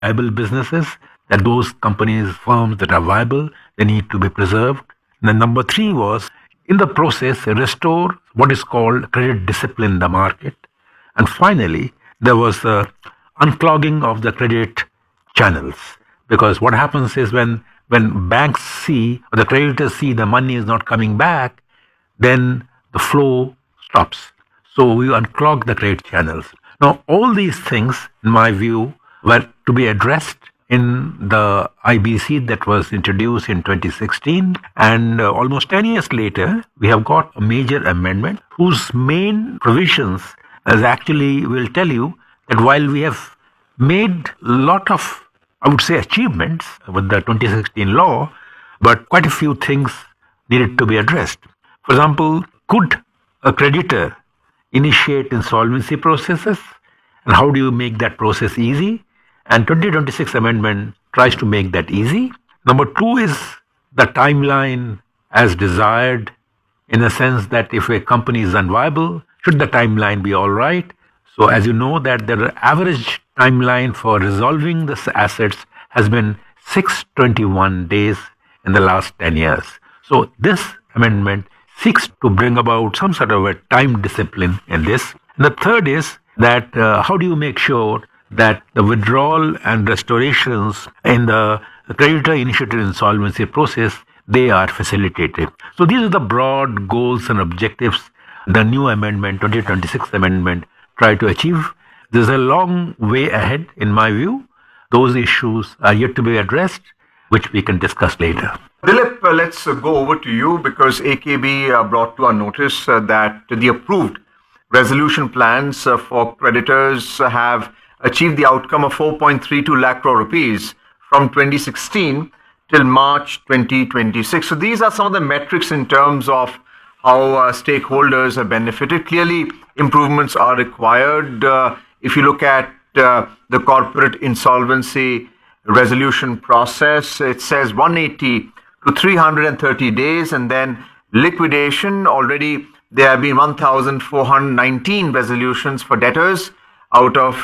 viable businesses, that those companies, firms that are viable, they need to be preserved. And then number three was, in the process, restore what is called credit discipline in the market. And finally, there was the unclogging of the credit channels. Because what happens is when banks see, or the creditors see the money is not coming back, then the flow stops. So we unclog the credit channels. Now, all these things, in my view, were to be addressed in the IBC that was introduced in 2016. And almost 10 years later, we have got a major amendment whose main provisions is actually will tell you that while we have made a lot of, I would say, achievements with the 2016 law, but quite a few things needed to be addressed. For example, could a creditor initiate insolvency processes? And how do you make that process easy? And 2026 amendment tries to make that easy. Number two is the timeline as desired, in a sense that if a company is unviable, should the timeline be all right? So as you know that the average timeline for resolving the assets has been 621 days in the last 10 years. So this amendment seeks to bring about some sort of a time discipline in this. And the third is that how do you make sure that the withdrawal and restorations in the creditor-initiated insolvency process, they are facilitated. So these are the broad goals and objectives the new amendment, 2026 amendment, try to achieve. There's a long way ahead, in my view. Those issues are yet to be addressed, which we can discuss later. Dilip, let's go over to you because AKB brought to our notice that the approved resolution plans for creditors have achieved the outcome of 4.32 lakh crore rupees from 2016 till March 2026. So these are some of the metrics in terms of how stakeholders have benefited. Clearly, improvements are required. If you look at the corporate insolvency resolution process, it says 180 to 330 days, and then liquidation. Already there have been 1,419 resolutions for debtors out of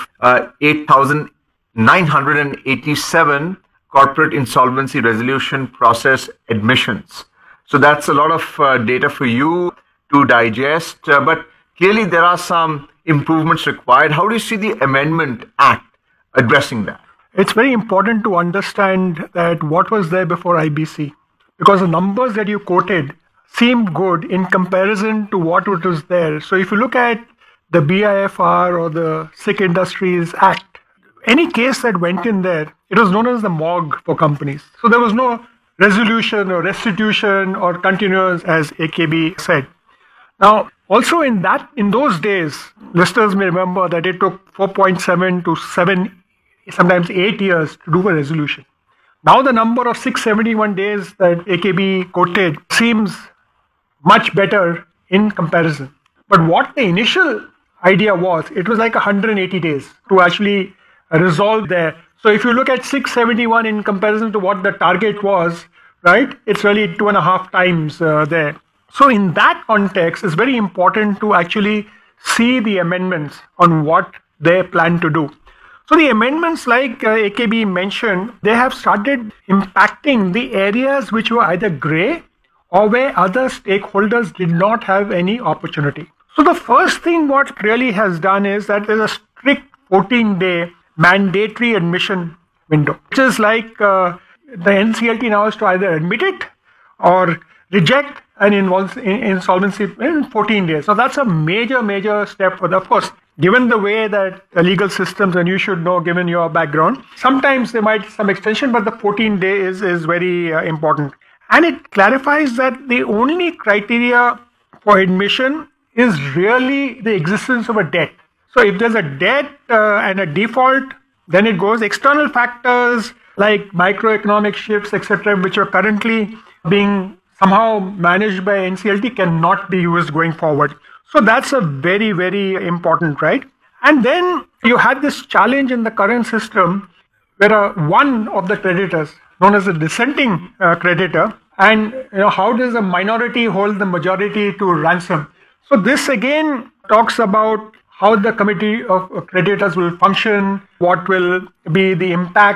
8,987 corporate insolvency resolution process admissions. So that's a lot of data for you to digest, but clearly there are some improvements required. How do you see the Amendment Act addressing that? It's very important to understand that what was there before IBC, because the numbers that you quoted seem good in comparison to what was there. So if you look at the BIFR or the Sikh Industries Act, any case that went in there, it was known as the MOG for companies. So there was no resolution or restitution or continuous, as AKB said. Now, also in those days, listeners may remember that it took 4.7 to 7, sometimes 8 years to do a resolution. Now the number of 671 days that AKB quoted seems much better in comparison. But what the initial idea was, it was like 180 days to actually resolve there. So if you look at 671 in comparison to what the target was, right, it's really 2.5 times there. So in that context, it's very important to actually see the amendments on what they plan to do. So the amendments, like AKB mentioned, they have started impacting the areas which were either grey or where other stakeholders did not have any opportunity. So the first thing what really has done is that there's a strict 14-day mandatory admission window, which is like the NCLT now has to either admit it or reject an insolvency in 14 days. So that's a major step for the, of course, given the way that the legal systems, and you should know given your background, sometimes there might be some extension, but the 14 days is very important. And it clarifies that the only criteria for admission is really the existence of a debt. So if there's a debt and a default, then it goes external factors like microeconomic shifts, etc., which are currently being somehow managed by NCLT cannot be used going forward. So that's a very important, right? And then you had this challenge in the current system where one of the creditors, known as a dissenting creditor, and how does a minority hold the majority to ransom? So this again talks about how the committee of creditors will function, what will be the impact